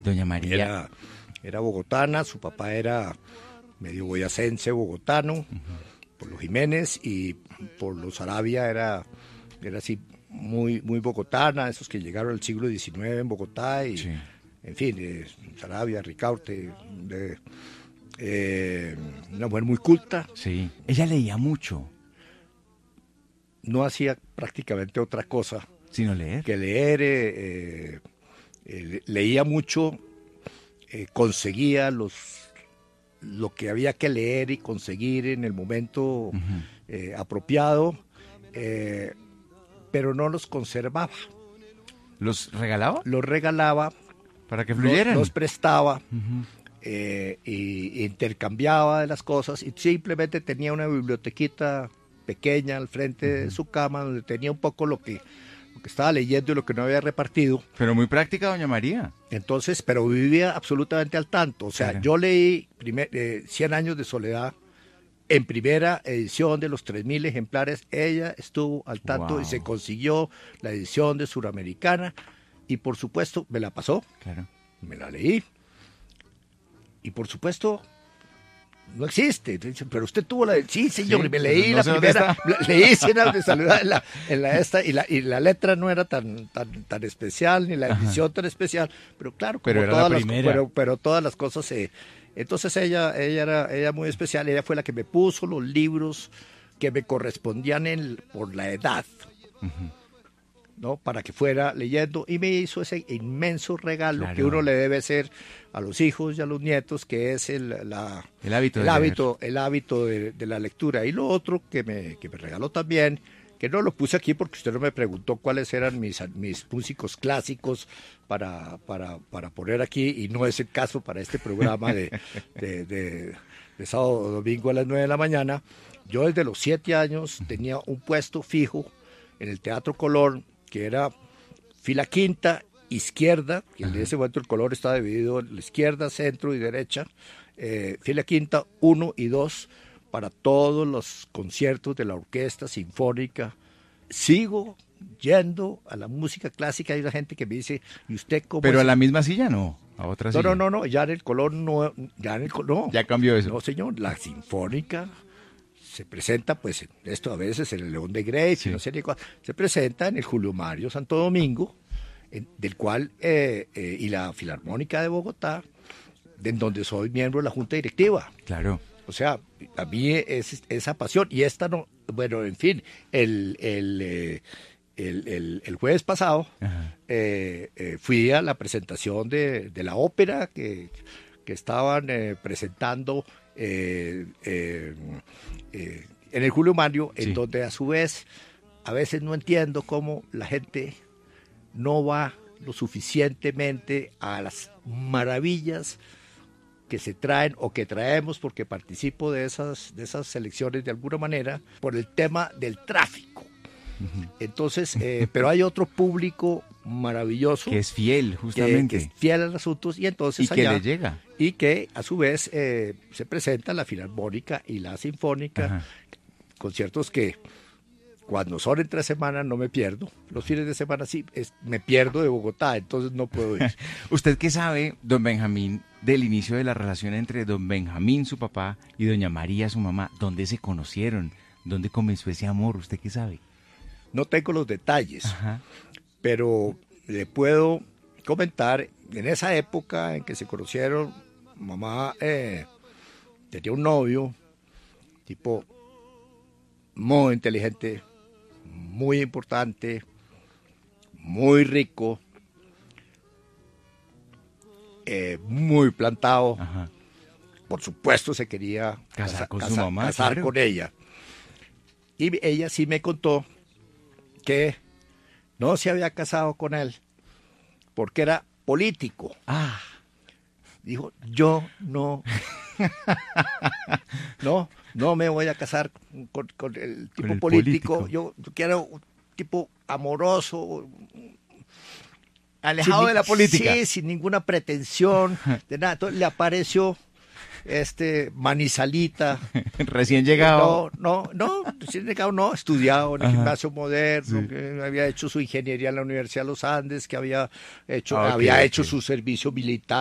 Doña María. Era bogotana, su papá era medio boyacense, bogotano, por los Jiménez, y por los Arabia era así muy, muy bogotana, esos que llegaron al siglo XIX en Bogotá, y Sí. en fin, Sarabia, Ricaurte, una mujer muy culta. Sí. Ella leía mucho. No hacía prácticamente otra cosa Sino leer. que leer, leía mucho, conseguía lo que había que leer y conseguir en el momento apropiado, pero no los conservaba. ¿Los regalaba? Los regalaba, Para que fluyeran. los prestaba, y intercambiaba de las cosas, y simplemente tenía una bibliotequita pequeña al frente de su cama, donde tenía un poco lo que estaba leyendo y lo que no había repartido. Pero muy práctica, doña María. Entonces, pero vivía absolutamente al tanto. O sea, Claro. yo leí 100 años de soledad en primera edición de los 3.000 ejemplares. Ella estuvo al tanto Wow. y se consiguió la edición de Suramericana, y por supuesto me la pasó, Claro. me la leí, y por supuesto no existe. Dicen, pero usted tuvo la... Sí, señor, Sí, y me leí no la sé dónde primera, está. leí 100 años de soledad en la esta, y la letra no era tan especial, ni la edición tan especial, pero claro, como Pero era todas la las, primera. pero todas las cosas entonces ella era muy especial. Ella fue la que me puso los libros que me correspondían por la edad, ¿no? Para que fuera leyendo, y me hizo ese inmenso regalo, Claro. que uno le debe hacer a los hijos y a los nietos, que es el hábito de la lectura. Y lo otro que me regaló también, que no lo puse aquí porque usted no me preguntó cuáles eran mis músicos clásicos para poner aquí, y no es el caso para este programa de sábado o domingo a las 9 de la mañana. Yo desde los 7 años tenía un puesto fijo en el Teatro Colón, que era fila quinta, izquierda, y en ese momento el color estaba dividido en la izquierda, centro y derecha, fila quinta 1 y 2, para todos los conciertos de la orquesta sinfónica. Sigo yendo a la música clásica. Hay una gente que me dice, ¿y usted cómo Pero es? a la misma silla no, a otra silla. No, ya en el Colón no, no. Ya cambió eso. No, señor, la sinfónica se presenta, pues, esto a veces en el León de Grey, Sí. no sé ni cuál, se presenta en el Julio Mario Santo Domingo, del cual, y la Filarmónica de Bogotá, en donde soy miembro de la Junta Directiva. Claro. O sea, a mí es esa pasión, y esta no, bueno, en fin, el jueves pasado fui a la presentación de la ópera que estaban presentando en el Julio Mario, en Sí. donde a su vez a veces no entiendo cómo la gente no va lo suficientemente a las maravillas que se traen o que traemos, porque participo de esas selecciones de alguna manera, por el tema del tráfico. Entonces, pero hay otro público maravilloso Que es fiel, justamente. que es fiel a los asuntos, y entonces Y que allá, le llega. y que a su vez se presenta la Filarmónica y la Sinfónica, Ajá. conciertos que cuando son entre semanas no me pierdo, los fines de semana sí, me pierdo de Bogotá, entonces no puedo ir. ¿Usted qué sabe, don Benjamín, del inicio de la relación entre don Benjamín, su papá, y doña María, su mamá? ¿Dónde se conocieron? ¿Dónde comenzó ese amor? ¿Usted qué sabe? No tengo los detalles, Ajá. pero le puedo comentar, en esa época en que se conocieron, mamá tenía un novio, tipo muy inteligente, muy importante, muy rico, muy plantado. Ajá. Por supuesto se quería Casar con su mamá, casar claro. con ella. Y ella sí me contó que no se había casado con él porque era político. Ah, Dijo, yo no me voy a casar con el tipo el político. político. Yo quiero un tipo amoroso, alejado de la política. Sí, sin ninguna pretensión de nada. Entonces le apareció Manizalita. Recién llegado. Recién llegado no, estudiado en el Ajá. gimnasio moderno, Sí. que había hecho su ingeniería en la Universidad de los Andes, que había hecho, Ah, ok, había ok. hecho su servicio militar